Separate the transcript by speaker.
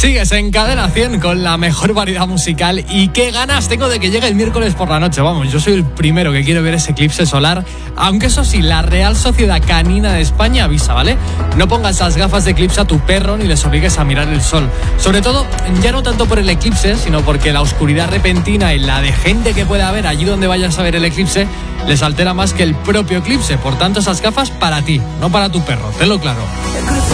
Speaker 1: Sigues en Cadena 100 con la mejor variedad musical y qué ganas tengo de que llegue el miércoles por la noche. Vamos, yo soy el primero que quiero ver ese eclipse solar, aunque eso sí, la Real Sociedad Canina de España avisa, ¿vale? No pongas las gafas de eclipse a tu perro ni les obligues a mirar el sol. Sobre todo, ya no tanto por el eclipse, sino porque la oscuridad repentina y la de gente que pueda haber allí donde vayas a ver el eclipse les altera más que el propio eclipse. Por tanto, esas gafas para ti, no para tu perro, tenlo claro.